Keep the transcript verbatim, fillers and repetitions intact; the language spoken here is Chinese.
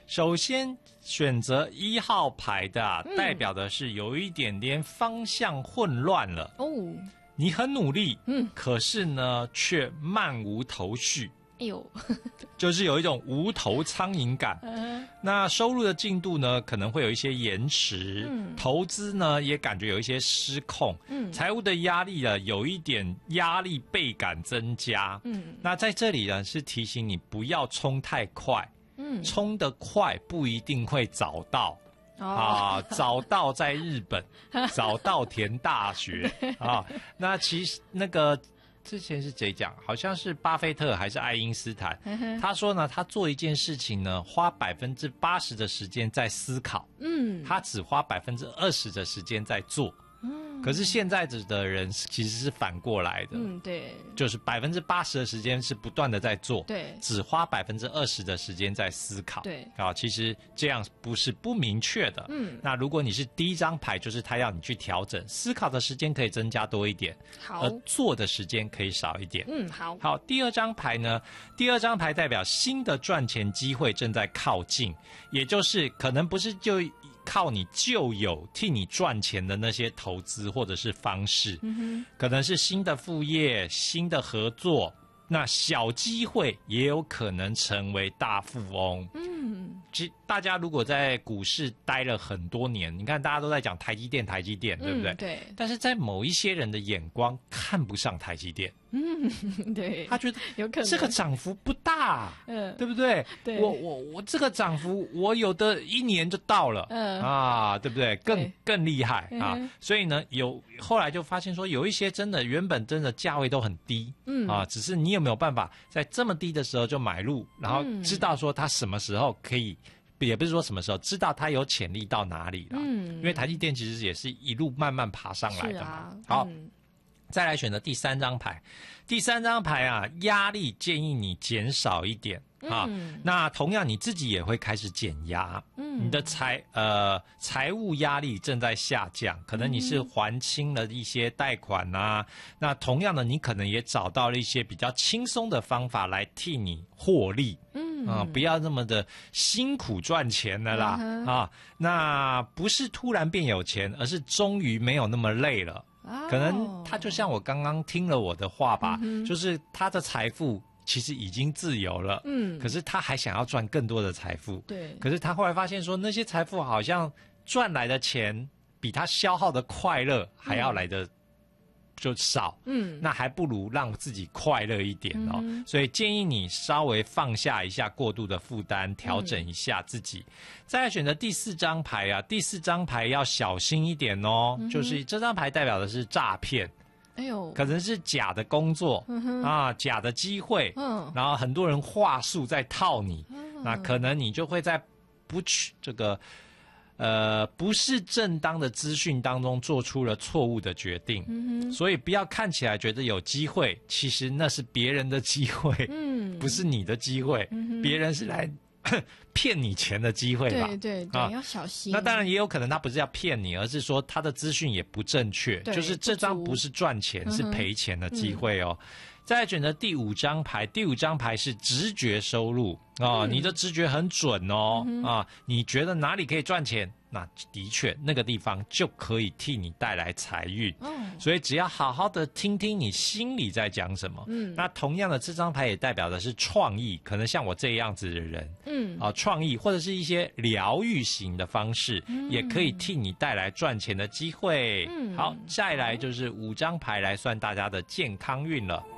首先选择一号牌的、啊嗯、 代表的是有一点点方向混乱了哦。 你很努力， 嗯， 可是呢却漫无头绪。 哎呦， 就是有一种无头苍蝇感。 嗯、 那收入的进度呢，可能会有一些延迟。 嗯， 投资呢也感觉有一些失控。 嗯， 财务的压力呢，有一点压力倍感增加。 嗯， 那在这里呢是提醒你不要冲太快。 嗯， 冲得快不一定会早到。 哦、 啊，早到在日本，早稻田大学啊。那其实那个。之前是谁讲？好像是巴菲特还是爱因斯坦？他说呢，他做一件事情呢，花百分之八十的时间在思考， 嗯， 他只花百分之二十的时间在做。 嗯， 可是现在的人其实是反过来的， 嗯，对， 就是百分之八十的时间是不断的在做， 对， 只花百分之二十的时间在思考， 对， 啊，其实这样不是不明确的， 嗯， 那如果你是第一张牌，就是他要你去调整，思考的时间可以增加多一点， 好， 而做的时间可以少一点， 嗯，好， 好，第二张牌呢，第二张牌代表新的赚钱机会正在靠近，也就是可能不是就靠你旧有替你赚钱的那些投资或者是方式， 嗯哼， 可能是新的副业、新的合作，那小机会也有可能成为大富翁。 嗯， 其实大家如果在股市待了很多年，你看大家都在讲台积电，台积电，对不对？ 嗯、对。 但是在某一些人的眼光看不上台积电。 嗯，对， 他觉得有可能这个涨幅不大， 嗯， 对不对？ 对， 我我我这个涨幅，我有的一年就到了， 嗯啊，对不对？更对更厉害啊！ 嗯所以呢，有后来就发现说，有一些真的原本真的价位都很低， 嗯啊，只是你有没有办法在这么低的时候就买入，然后知道说它什么时候可以。也不是说什么时候知道它有潜力到哪里了， 嗯， 因为台积电其实也是一路慢慢爬上来的嘛。 啊、 好、 嗯， 再来选择第三张牌，第三张牌啊，压力建议你减少一点啊。 嗯、 那同样你自己也会开始减压，嗯，你的财呃财务压力正在下降，可能你是还清了一些贷款啊。嗯、那同样的，你可能也找到了一些比较轻松的方法来替你获利。嗯啊，不要那么的辛苦赚钱的啦、嗯、啊！那不是突然变有钱，而是终于没有那么累了。哦、可能他就像我刚刚听了我的话吧，嗯、就是他的财富其实已经自由了，嗯，可是他还想要赚更多的财富， 对。 可是他后来发现说，那些财富好像赚来的钱比他消耗的快乐还要来的、嗯。就少，嗯，那还不如让自己快乐一点哦。嗯、所以建议你稍微放下一下过度的负担，调整一下自己。嗯、再来选择第四张牌啊，第四张牌要小心一点哦，嗯、就是这张牌代表的是诈骗。 哎呦， 可能是假的工作、嗯、啊，假的机会，嗯，然后很多人话术在套你，嗯、那可能你就会在不去这个。呃，不是正当的资讯当中做出了错误的决定，嗯、所以不要看起来觉得有机会，其实那是别人的机会，嗯，不是你的机会，嗯、别人是来骗你钱的机会吧？ 对对对、啊，要小心。 那当然也有可能他不是要骗你，而是说他的资讯也不正确，就是这张不是赚钱，是赔钱的机会哦。嗯、再来选择第五张牌，第五张牌是直觉收入啊、嗯，你的直觉很准哦、嗯、啊，你觉得哪里可以赚钱，那的确那个地方就可以替你带来财运。哦，所以只要好好的听听你心里在讲什么。嗯，那同样的这张牌也代表的是创意，可能像我这样子的人，嗯啊，创意或者是一些疗愈型的方式，嗯、也可以替你带来赚钱的机会。嗯，好，再来就是五张牌来算大家的健康运了。